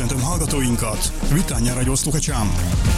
Köszöntöm hallgatóinkat! Vitány Radio Sluchačám!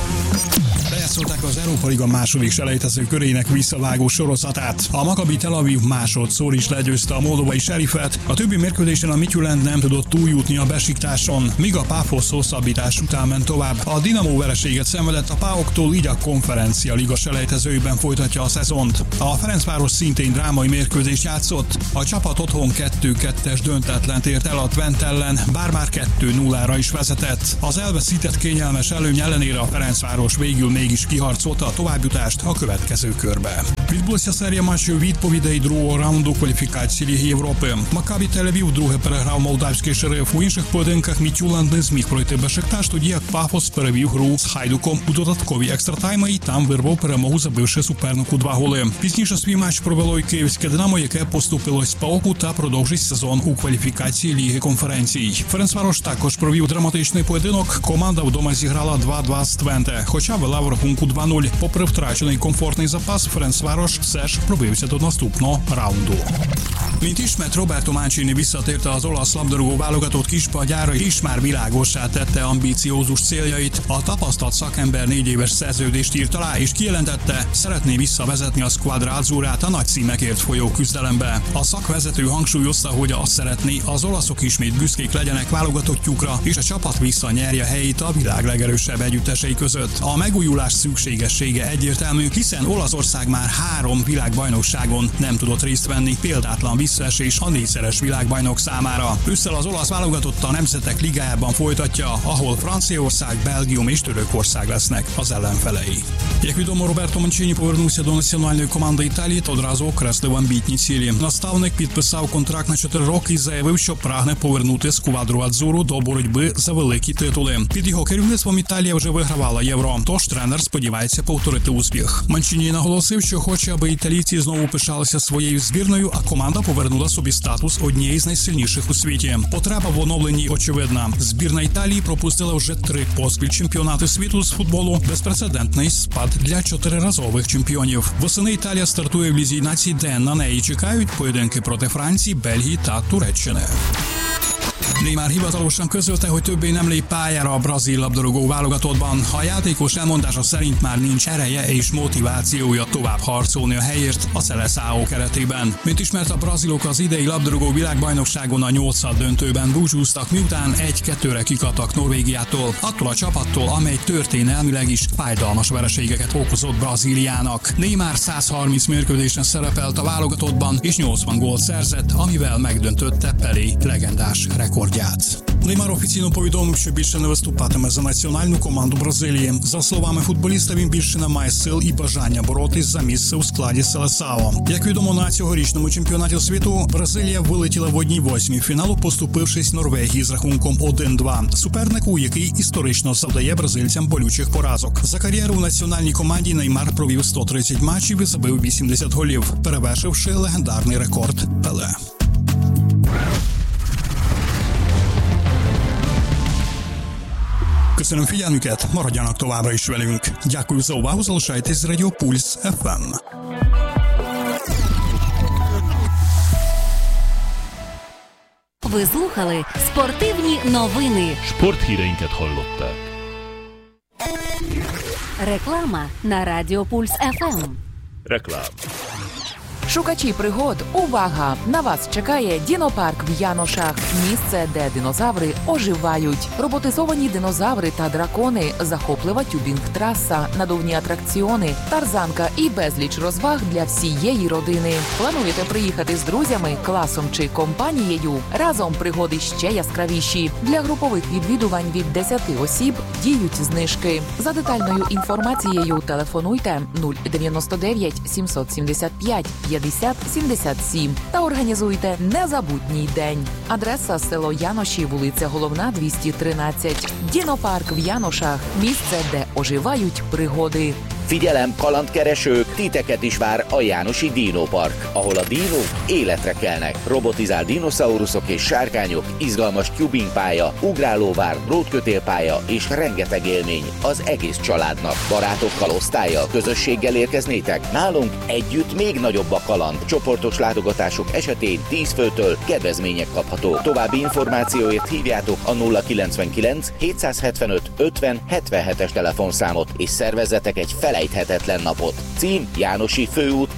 Lejátszották az Európa Liga második selejtező körének visszavágó sorozatát. A Maccabi Tel Aviv másodszor is legyőzte a moldovai Serifet, a többi mérkőzésen a Midtjylland nem tudott túljutni a Besiktáson, míg a Paphos hosszabbítás után ment tovább. A Dinamo vereséget szenvedett a PAOK-tól, így a Konferencia Liga selejtezőjében folytatja a szezont. A Ferencváros szintén drámai mérkőzést játszott. A csapat otthon 2-2-es döntetlent ért el a Twente ellen, bár már 2-0-ra is vezetett. Az elveszített kényelmes előny ellenére a Ferencváros végül mégis kiharcolta a továbbjutást a következő körbe. Відбулася серія матчів відповідей другого раунду кваліфікації Ліги Європи. Маккабі Тель-Авів вдруге переграв молдавський Шериф. У інших поєдинках Midtjylland не зміг пройти Бешикташ, тоді як Пафос перевів гру з Хайдуком у додаткові екстратайми і там вирвав перемогу, забивши супернику 2 голи. Пізніше свій матч провело й київське Динамо, яке поступилось ПАОКу та продовжить сезон у кваліфікації Ліги конференцій. Ференцварош також провів драматичний поєдинок. Команда вдома зіграла 2-2 з Твенте, хоча вела в рахунку 2-0. Попри втрачений комфортний запас, Ференцváros все ж pробився до наступного раунду. Mint ismert, Roberto Mancini visszatérte az olasz labdarúgó válogatott kispadjára, és már világossá tette ambíciózus céljait. A tapasztalt szakember 4 éves szerződést írt alá, és kijelentette, szeretné visszavezetni a Squadra Azzurrát a nagy címekért folyó küzdelembe. A szakvezető hangsúlyozta, hogy azt szeretné, az olaszok ismét büszkék legyenek válogatottjukra, és a csapat visszanyerje helyét a világ legerősebb együttesei között. A megújulás szükségessége egyértelmű, hiszen Olaszország már 3 világbajnokságon nem tudott részt venni, példátlan visszaesés a 4-szeres világbajnok számára. Ősszel az olasz válogatott a Nemzetek Ligájában folytatja, ahol Franciaország, Belgium és Törökország lesznek az ellenfelei. Як відомо, Роберто Манчіні повернувся до національної команди Італії та одразу окреслив амбітні цілі. Наставник підписав контракт на 4 роки і заявив, що прагне повернути Сквадру Адзуру до боротьби за великі титули. Під його керівництвом Італія вже вигравала Євро, тож тренер сподівається повторити успіх. Манчіні наголосив, що хоче, аби італійці знову пишалися своєю збірною, а команда повернула собі статус однієї з найсильніших у світі. Потреба в оновленні очевидна. Збірна Італії пропустила вже 3 поспіль чемпіонати світу з футболу. Безпрецедентний спад для 4-разових чемпіонів. Восени Італія стартує в Лізі націй, де на неї чекають поєдинки проти Франції, Бельгії та Туреччини. Neymar hivatalosan közölte, hogy többé nem lép pályára a brazil labdarúgó válogatottban. A játékos elmondása szerint már nincs ereje és motivációja tovább harcolni a helyért a Seleção keretében. Mint ismert, a brazilok az idei labdarúgó világbajnokságon a 8. döntőben búcsúztak, miután 1-2-re kikaptak Norvégiától, attól a csapattól, amely történelmileg is fájdalmas vereségeket okozott Brazíliának. Neymar 130 mérkőzésen szerepelt a válogatottban és 80 gólt szerzett, amivel megdöntötte Pelé legendás rekordját. Неймар офіційно повідомив, що більше не виступатиме за національну команду Бразилії. За словами футболіста, він більше не має сил і бажання боротись за місце у складі Селесао. Як відомо, на цьогорічному чемпіонаті світу Бразилія вилетіла в 1/8 фіналу, поступившись Норвегії з рахунком 1-2. Супернику, який історично завдає бразильцям болючих поразок. За кар'єру в національній команді Неймар провів 130 матчів і забив 80 голів, перевершивши легендарний рекорд Пеле. Köszönöm figyelmüket, maradjanak továbbra is velünk. Дякую за увагу, залишайтесь з Radio Pulse FM. Ви слухали спортивні новини. Sporthíreinket hallották. Реклама на Radio Pulse FM. Reklám. Шукачі пригод, увага! На вас чекає Дінопарк в Яношах. Місце, де динозаври оживають. Роботизовані динозаври та дракони, захоплива тюбінг-траса, надувні атракціони, тарзанка і безліч розваг для всієї родини. Плануєте приїхати з друзями, класом чи компанією? Разом пригоди ще яскравіші. Для групових відвідувань від 10 осіб діють знижки. За детальною інформацією телефонуйте 099 775 5077 та організуйте незабутній dень. Адреса – село Яноші, вулиця Головна, 213. Дінопарк в Яношах – місце, де оживають пригоди. Figyelem, kalandkeresők! Titeket is vár a Jánosi Dino Park, ahol a dinók életre kelnek. Robotizált dinoszauruszok és sárkányok, izgalmas tubing pálya, ugrálóvár, drótkötélpálya és rengeteg élmény az egész családnak. Barátokkal, osztállyal, közösséggel érkeznétek? Nálunk együtt még nagyobb a kaland. Csoportos látogatások esetén 10 főtől kedvezmények kaphatók. További információért hívjátok a 099 775 50 77-es telefonszámot és szervezzetek egy felejthetetlen napot. Cím: Jánosi Főút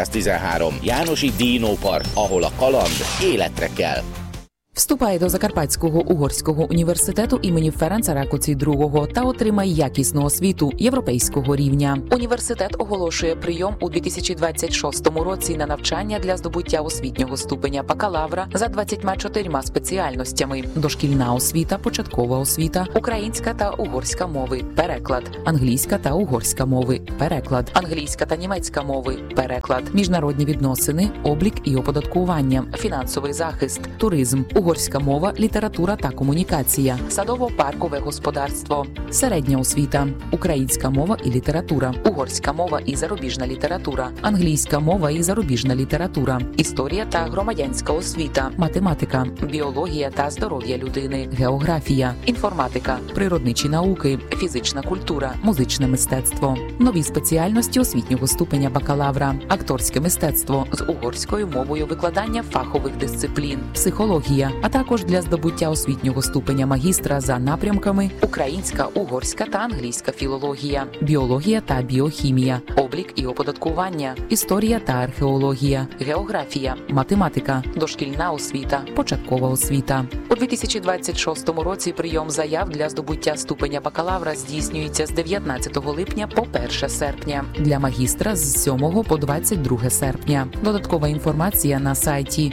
213. Jánosi Dino Park, ahol a kaland életre kell. Вступає до Закарпатського угорського університету імені Ференца Ракоці II та отримає якісну освіту європейського рівня. Університет оголошує прийом у 2026 році на навчання для здобуття освітнього ступеня бакалавра за 24 спеціальностями: дошкільна освіта, початкова освіта, українська та угорська мови, переклад, англійська та угорська мови, переклад, англійська та німецька мови, переклад, міжнародні відносини, облік і оподаткування, фінансовий захист, туризм, угорська мова, література та комунікація, садово-паркове господарство, середня освіта, українська мова і література, угорська мова і зарубіжна література, англійська мова і зарубіжна література, історія та громадянська освіта, математика, біологія та здоров'я людини, географія, інформатика, природничі науки, фізична культура, музичне мистецтво. Нові спеціальності освітнього ступеня бакалавра, акторське мистецтво з угорською мовою, викладання фахових дисциплін, психологія, а також для здобуття освітнього ступеня магістра за напрямками українська, угорська та англійська філологія, біологія та біохімія, облік і оподаткування, історія та археологія, географія, математика, дошкільна освіта, початкова освіта. У 2026 році прийом заяв для здобуття ступеня бакалавра здійснюється з 19 липня по 1 серпня, для магістра з 7 по 22 серпня. Додаткова інформація на сайті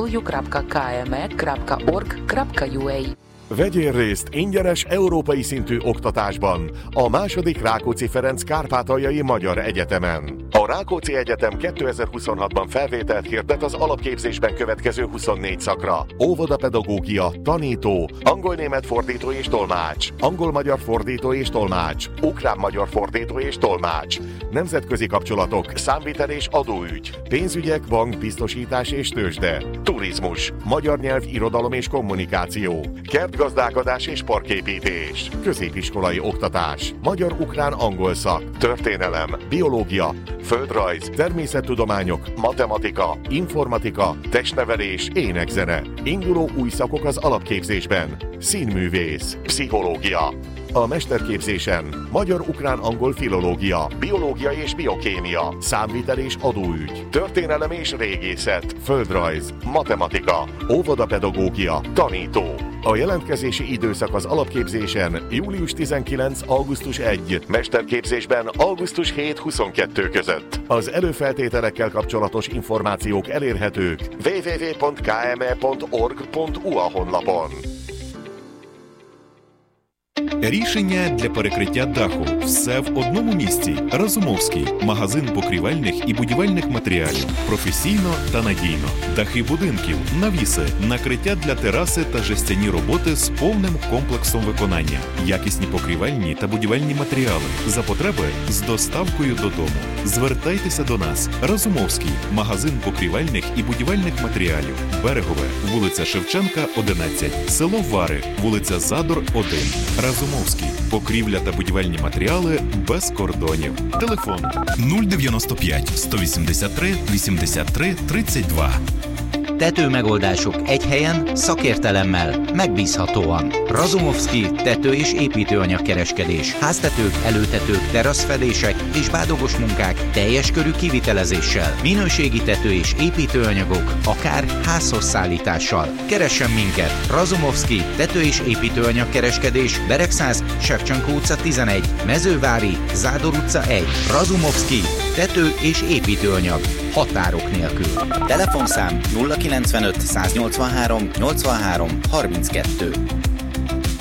www.kme.org.ua. Vegyél részt ingyenes európai szintű oktatásban a második Rákóczi Ferenc Kárpátaljai Magyar Egyetemen. A Rákóczi Egyetem 2026-ban felvételt hirdet az alapképzésben következő 24 szakra: óvodapedagógia, tanító, angol-német fordító és tolmács, angol-magyar fordító és tolmács, ukrán-magyar fordító és tolmács, nemzetközi kapcsolatok, számvitel és adóügy, pénzügyek, bank, biztosítás és tőzsde, turizmus, magyar nyelv, irodalom és kommunikáció, kertgazdálkodás és parképítés, középiskolai oktatás, magyar-ukrán-angol szak, történelem, biológia, földrajz, természettudományok, matematika, informatika, testnevelés, énekzene. Induló új szakok az alapképzésben: színművész, pszichológia. A mesterképzésen magyar-ukrán-angol filológia, biológia és biokémia, számvitel és adóügy, történelem és régészet, földrajz, matematika, óvodapedagógia, tanító. A jelentkezési időszak az alapképzésen július 19. augusztus 1, mesterképzésben augusztus 7-22 között. Az előfeltételekkel kapcsolatos információk elérhetők www.kme.org.ua honlapon. Рішення для перекриття даху. Все в одному місці. Разумовський. Магазин покрівельних і будівельних матеріалів. Професійно та надійно. Дахи будинків, навіси, накриття для тераси та жестяні роботи з повним комплексом виконання. Якісні покрівельні та будівельні матеріали. За потреби з доставкою додому. Звертайтеся до нас. Разумовський. Магазин покрівельних і будівельних матеріалів. Берегове. Вулиця Шевченка, 11. Село Вари. Вулиця Задор, 1. Разумовський. Покрівля та будівельні матеріали без кордонів. Телефон 095 183 83 32. Tetőmegoldások egy helyen, szakértelemmel, megbízhatóan. Razumowski tető- és építőanyagkereskedés. Háztetők, előtetők, teraszfedések és bádogos munkák teljes körű kivitelezéssel. Minőségi tető- és építőanyagok, akár házhoz szállítással. Keressen minket! Razumowski tető- és építőanyagkereskedés. Beregszáz, Shevchenko utca 11, Mezővári, Zádor utca 1. Razumowski tető- és építőanyag. Határok nélkül. Telefonszám 095 183 83 32.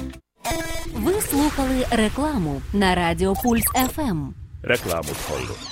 Ви слухали рекламу на Радіо Пульс ФМ. Reklámot hallott.